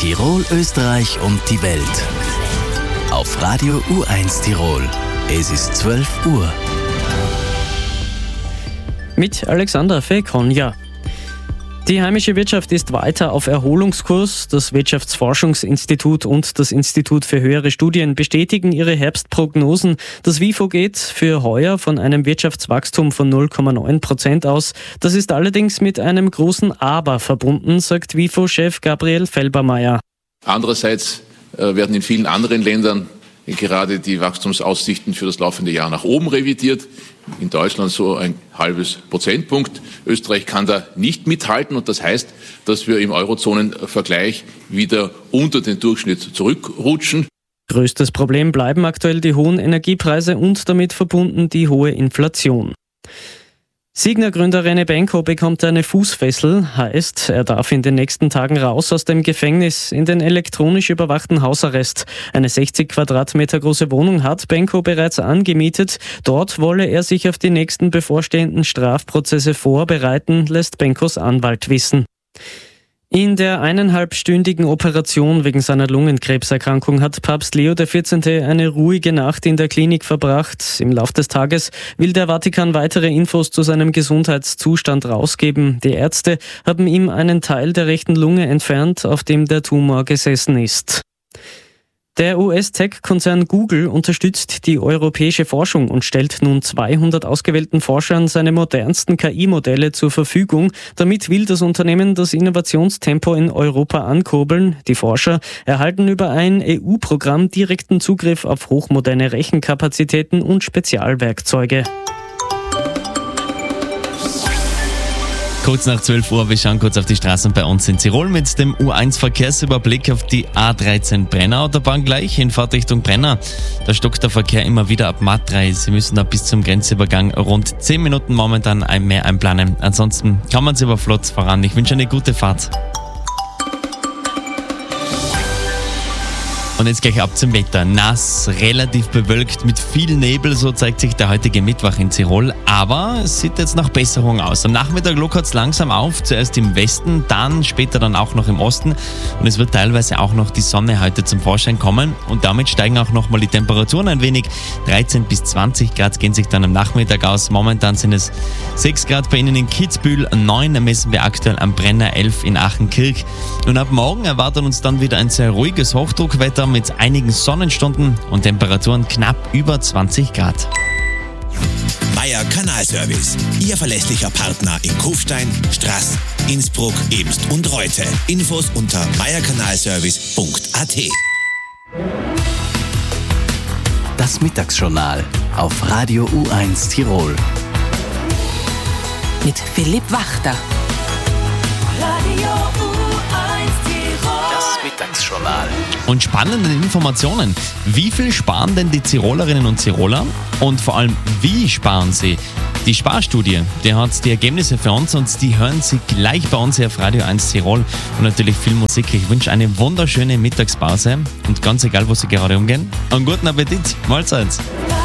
Tirol, Österreich und die Welt. Auf Radio U1 Tirol. Es ist 12 Uhr. Mit Alexander Fekonja. Die heimische Wirtschaft ist weiter auf Erholungskurs. Das Wirtschaftsforschungsinstitut und das Institut für höhere Studien bestätigen ihre Herbstprognosen. Das WIFO geht für heuer von einem Wirtschaftswachstum von 0,9% aus. Das ist allerdings mit einem großen Aber verbunden, sagt WIFO-Chef Gabriel Felbermayr. Andererseits werden in vielen anderen Ländern gerade die Wachstumsaussichten für das laufende Jahr nach oben revidiert. In Deutschland so ein halbes Prozentpunkt. Österreich kann da nicht mithalten und das heißt, dass wir im Eurozonenvergleich wieder unter den Durchschnitt zurückrutschen. Größtes Problem bleiben aktuell die hohen Energiepreise und damit verbunden die hohe Inflation. Signa-Gründer René Benko bekommt eine Fußfessel, heißt, er darf in den nächsten Tagen raus aus dem Gefängnis in den elektronisch überwachten Hausarrest. Eine 60 Quadratmeter große Wohnung hat Benko bereits angemietet. Dort wolle er sich auf die nächsten bevorstehenden Strafprozesse vorbereiten, lässt Benkos Anwalt wissen. In der 1,5-stündigen Operation wegen seiner Lungenkrebserkrankung hat Papst Leo XIV. Eine ruhige Nacht in der Klinik verbracht. Im Lauf des Tages will der Vatikan weitere Infos zu seinem Gesundheitszustand rausgeben. Die Ärzte haben ihm einen Teil der rechten Lunge entfernt, auf dem der Tumor gesessen ist. Der US-Tech-Konzern Google unterstützt die europäische Forschung und stellt nun 200 ausgewählten Forschern seine modernsten KI-Modelle zur Verfügung. Damit will das Unternehmen das Innovationstempo in Europa ankurbeln. Die Forscher erhalten über ein EU-Programm direkten Zugriff auf hochmoderne Rechenkapazitäten und Spezialwerkzeuge. Kurz nach 12 Uhr, wir schauen kurz auf die Straßen bei uns in Tirol mit dem U1-Verkehrsüberblick auf die A13 Brenner-Autobahn gleich in Fahrtrichtung Brenner. Da stockt der Verkehr immer wieder ab Matrei. Sie müssen da bis zum Grenzübergang rund 10 Minuten momentan mehr einplanen. Ansonsten kann man es aber flott voran. Ich wünsche eine gute Fahrt. Und jetzt gleich ab zum Wetter. Nass, relativ bewölkt, mit viel Nebel, so zeigt sich der heutige Mittwoch in Tirol. Aber es sieht jetzt nach Besserung aus. Am Nachmittag lockert es langsam auf, zuerst im Westen, später dann auch noch im Osten. Und es wird teilweise auch noch die Sonne heute zum Vorschein kommen. Und damit steigen auch nochmal die Temperaturen ein wenig. 13 bis 20 Grad gehen sich dann am Nachmittag aus. Momentan sind es 6 Grad bei Ihnen in Kitzbühel, 9 messen wir aktuell am Brenner, 11 in Achenkirch. Und ab morgen erwartet uns dann wieder ein sehr ruhiges Hochdruckwetter mit einigen Sonnenstunden und Temperaturen knapp über 20 Grad. Meier Kanalservice, Ihr verlässlicher Partner in Kufstein, Straß, Innsbruck, Ebst und Reute. Infos unter meierkanalservice.at. Das Mittagsjournal auf Radio U1 Tirol. Mit Philipp Wachter. Radio U1 Tirol. Das Mittagsjournal. Und spannende Informationen. Wie viel sparen denn die Tirolerinnen und Tiroler? Und vor allem, wie sparen sie? Die Sparstudie, die hat die Ergebnisse für uns und die hören Sie gleich bei uns hier auf Radio 1 Tirol. Und natürlich viel Musik. Ich wünsche eine wunderschöne Mittagspause und ganz egal, wo Sie gerade umgehen, einen guten Appetit. Mahlzeit.